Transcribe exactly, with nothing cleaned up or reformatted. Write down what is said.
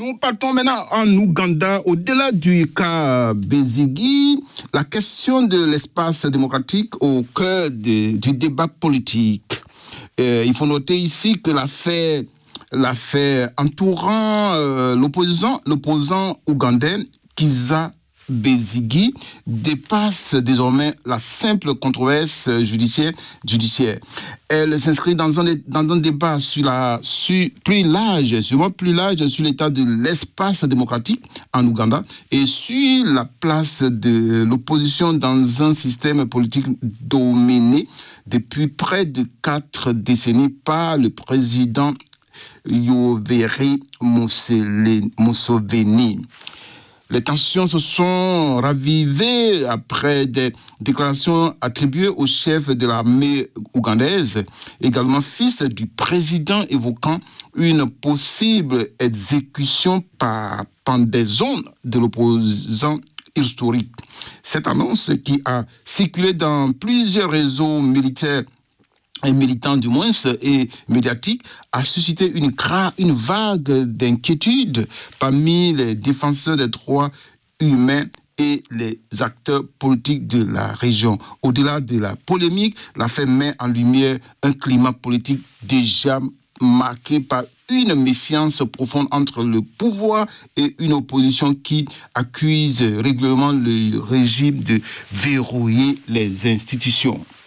Nous partons maintenant en Ouganda. Au-delà du cas Besigye, la question de l'espace démocratique au cœur de, du débat politique. Euh, il faut noter ici que l'affaire, l'affaire entourant euh, l'opposant, l'opposant ougandais Kizza Besigye dépasse désormais la simple controverse judiciaire. judiciaire. Elle s'inscrit dans un, dans un débat sur la, sur plus large, sûrement plus large, sur l'état de l'espace démocratique en Ouganda et sur la place de l'opposition dans un système politique dominé depuis près de quatre décennies par le président Yoweri Museveni. Les tensions se sont ravivées après des déclarations attribuées au chef de l'armée ougandaise, également fils du président, évoquant une possible exécution par pendaison de l'opposant historique. Cette annonce, qui a circulé dans plusieurs réseaux militaires et militants du moins et médiatiques, a suscité une, gra- une vague d'inquiétude parmi les défenseurs des droits humains et les acteurs politiques de la région. Au-delà de la polémique, l'affaire met en lumière un climat politique déjà marqué par une méfiance profonde entre le pouvoir et une opposition qui accuse régulièrement le régime de verrouiller les institutions.